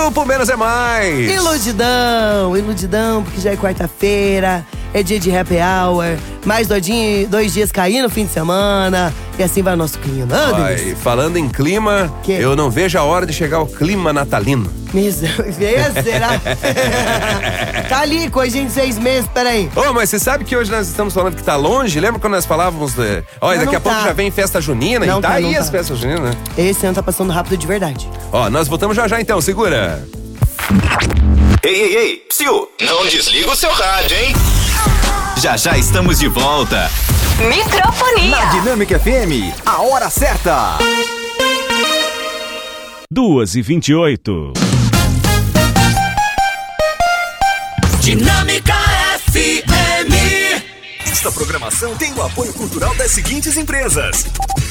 Grupo Menos é Mais. Iludidão, porque já é quarta-feira, é dia de happy hour, mais 2 dias caindo no fim de semana, e assim vai o nosso clima. Ai, falando em clima, eu não vejo a hora de chegar o clima natalino. Será? Tá ali, coisinha de 6 meses, peraí. Mas você sabe que hoje nós estamos falando que tá longe? Lembra quando nós falávamos Olha, daqui a pouco já vem festa junina, e tá aí as festas juninas, né? Esse ano tá passando rápido de verdade. Nós voltamos já então, segura. Ei, psiu, não desliga o seu rádio, hein? Já estamos de volta. Microfonia. Na Dinâmica FM, a hora certa. 2h28. Dinâmica FM. Esta programação tem o apoio cultural das seguintes empresas.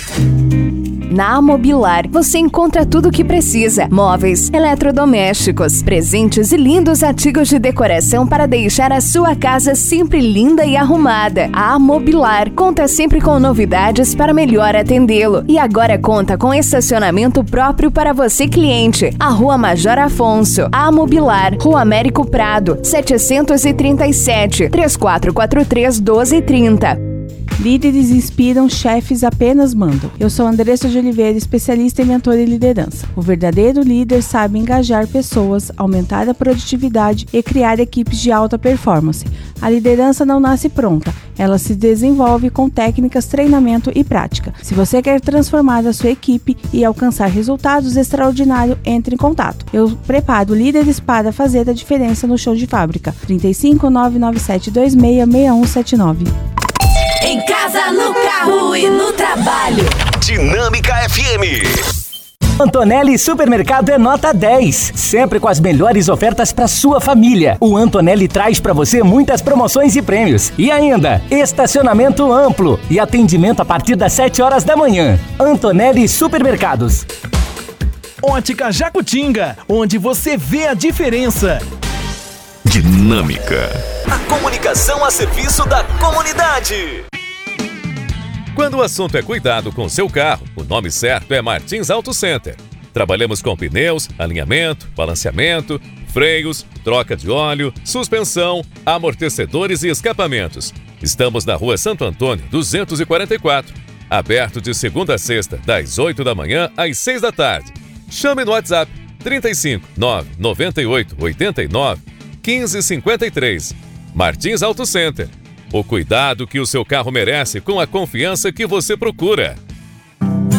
Na Amobilar, você encontra tudo o que precisa: móveis, eletrodomésticos, presentes e lindos artigos de decoração para deixar a sua casa sempre linda e arrumada. A Amobilar conta sempre com novidades para melhor atendê-lo. E agora conta com estacionamento próprio para você, cliente. A Rua Major Afonso, a Amobilar, Rua Américo Prado, 737, 3443-1230. Líderes inspiram, chefes apenas mandam. Eu sou Andressa de Oliveira, especialista em mentor e liderança. O verdadeiro líder sabe engajar pessoas, aumentar a produtividade e criar equipes de alta performance. A liderança não nasce pronta, ela se desenvolve com técnicas, treinamento e prática. Se você quer transformar a sua equipe e alcançar resultados extraordinários, entre em contato. Eu preparo líderes para fazer a diferença no chão de fábrica. 35 997 26 6179. Em casa, no carro e no trabalho. Dinâmica FM. Antonelli Supermercado é nota 10, sempre com as melhores ofertas para sua família. O Antonelli traz para você muitas promoções e prêmios. E ainda, estacionamento amplo e atendimento a partir das 7 horas da manhã. Antonelli Supermercados. Ótica Jacutinga, onde você vê a diferença. Dinâmica. A comunicação a serviço da comunidade. Quando o assunto é cuidado com seu carro, o nome certo é Martins Auto Center. Trabalhamos com pneus, alinhamento, balanceamento, freios, troca de óleo, suspensão, amortecedores e escapamentos. Estamos na Rua Santo Antônio, 244. Aberto de segunda a sexta, das 8 da manhã às 6 da tarde. Chame no WhatsApp 35 998 89 1553. Martins Auto Center. O cuidado que o seu carro merece com a confiança que você procura.